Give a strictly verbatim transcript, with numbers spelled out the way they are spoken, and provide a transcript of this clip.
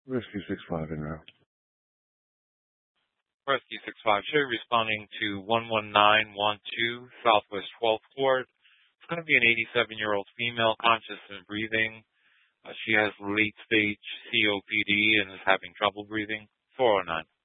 Rescue six five in route. Rescue six five, Sherry responding to one one nine one two Southwest twelfth Court. It's going to be an eighty-seven-year-old female, conscious and breathing. Uh, she has late-stage C O P D and is having trouble breathing. four oh nine.